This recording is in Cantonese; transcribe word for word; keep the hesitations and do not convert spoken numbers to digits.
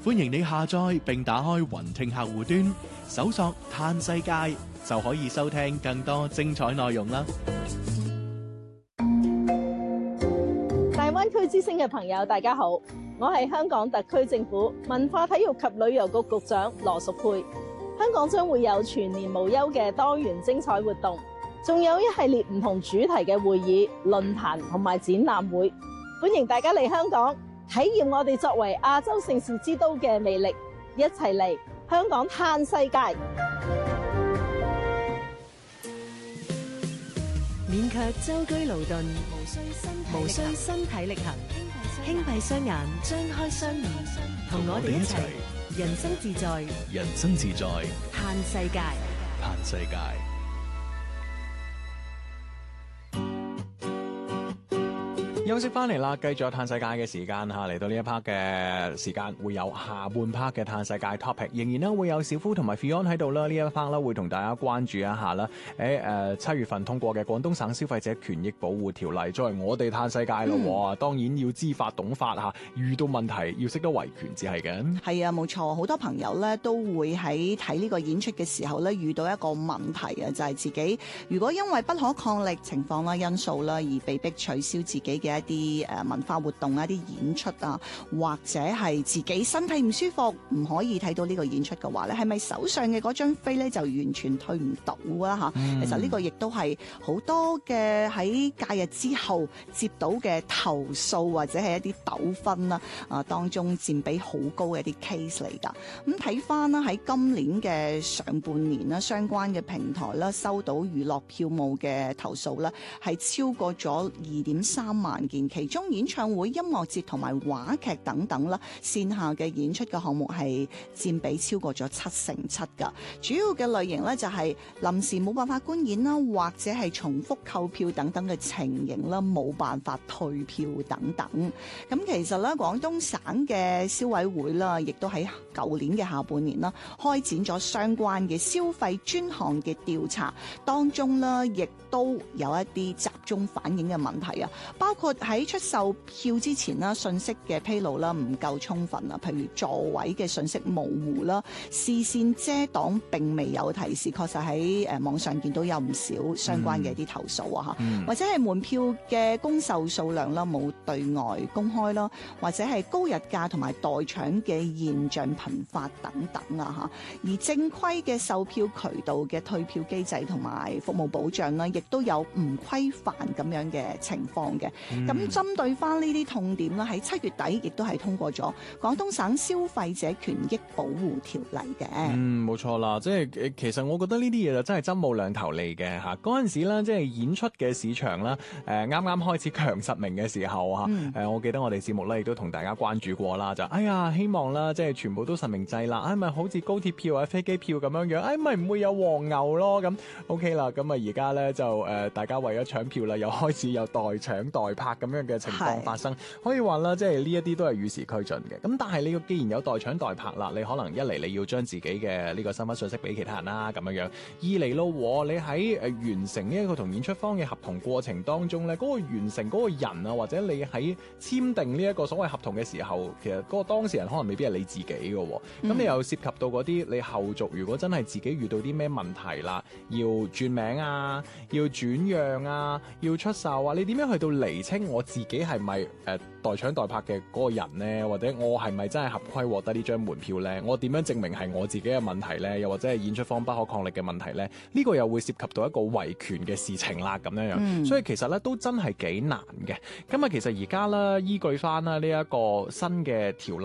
歡迎你下載並打開雲聽客戶端，搜索嘆世界就可以收聽更多精彩內容啦。 大灣區之星嘅朋友，大家好，我係香港特區政府文化體育及旅遊局局長羅淑佩。香港將會有全年無休嘅多元精彩活動，仲有一系列唔同主題嘅會議、論壇同埋展覽會，歡迎大家嚟香港體驗我哋作為亞洲盛事之都嘅魅力，一齊嚟香港嘆世界。 免卻舟車勞頓，無需身體力行，輕閉雙眼，張開雙耳，同我哋一齊人生自在， 人生自在， 嘆世界， 嘆世界。休息翻嚟啦，繼續有嘆世界嘅時間嚇，嚟到呢一 part 嘅時間會有下半 part 嘅嘆世界 topic， 仍然咧會有小夫同埋 Fion 喺度啦，呢一 part 咧會同大家關注一下啦。喺誒七月份通過嘅廣東省消費者權益保護條例，作為我哋嘆世界咯，哇、嗯！當然要知法懂法嚇，遇到問題要識得維權至係嘅。 係啊，冇錯，好多朋友咧都會喺睇呢個演出嘅時候咧遇到一個問題啊，就係、是、自己如果因為不可抗力情況啦、因素啦而被逼取消自己嘅一啲誒文化活動啊、一啲演出啊，或者係自己身體唔舒服唔可以睇到呢個演出嘅話咧，係咪手上嘅嗰張飛咧就完全退唔到啊？嚇、嗯，其實呢個亦都係好多嘅喺假日之後接到嘅投訴或者係一啲糾紛啦啊當中佔比好高嘅一啲 case 嚟㗎。咁睇翻啦，喺今年嘅上半年啦，相關嘅平台啦收到娛樂票務嘅投訴啦，係超過咗二點三萬件，其中演唱會、音樂節同埋話劇等等啦，線下嘅演出嘅項目係佔比超過咗七成七㗎。主要嘅類型咧就係臨時冇辦法觀演啦，或者係重複購票等等嘅情形啦，冇辦法退票等等。咁其實咧，廣東省嘅消委會啦，亦都喺舊年嘅下半年啦，開展咗相關嘅消費專項嘅調查，當中啦，亦都有一啲集中反映嘅問題啊，包括喺出售票之前啦，信息嘅披露啦唔夠充分啊，譬如座位嘅信息模糊啦，視線遮擋並未有提示，確實喺誒網上見到有唔少相關嘅一啲投訴啊嚇，嗯、或者係門票嘅公售數量啦冇對外公開啦，或者係高日價同埋代搶嘅現象頻發等等啊嚇，而正規嘅售票渠道嘅退票機制同埋服務保障啦，亦都有唔規範咁樣嘅情況嘅。咁、嗯、針對翻呢啲痛點啦，喺七月底亦都係通過咗廣東省消費者權益保護條例嘅。 嗯，冇錯啦，即係其實我覺得呢啲嘢就真係針冇兩頭利嘅嚇。嗰陣時咧，即係演出嘅市場啦，誒啱啱開始強實名嘅時候嚇，誒、嗯呃、我記得我哋節目咧亦都同大家關注過啦，就哎呀希望啦，即係全部都實名制啦，哎咪好似高鐵票或者飛機票咁樣樣，哎咪唔會有黃牛咯咁 OK 啦，咁啊而家咧就誒、呃、大家為咗搶票啦，又開始有代搶代拍咁樣嘅情況發生，可以話啦，即係呢一啲都係與時俱進嘅。咁但係你既然有代搶代拍啦，你可能一嚟你要將自己嘅呢個身份信息俾其他人啦，咁樣樣；二嚟咯，你喺誒完成呢一個同演出方嘅合同過程當中咧，嗰、嗰個完成嗰個人啊，或者你喺簽訂呢一個所謂合同嘅時候，其實嗰個當事人可能未必係你自己嘅，咁、嗯、你又涉及到嗰啲你後續如果真係自己遇到啲咩問題啦，要轉名啊，要轉讓啊，要出售啊，你點樣去到釐清我自己係咪誒代搶代拍嘅嗰個人呢？或者我係咪真係合規獲得呢張門票呢？我點樣證明係我自己嘅問題呢？又或者係演出方不可抗力嘅問題呢？呢、呢個又會涉及到一個維權嘅事情啦，咁樣樣。嗯、所以其實咧都真係幾難嘅。咁啊，其實而家咧依據翻啦呢一個新嘅條